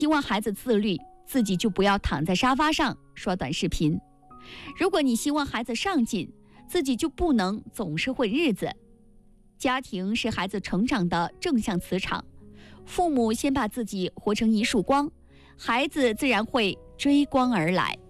希望孩子自律，自己就不要躺在沙发上刷短视频。如果你希望孩子上进，自己就不能总是混日子。家庭是孩子成长的正向磁场，父母先把自己活成一束光，孩子自然会追光而来。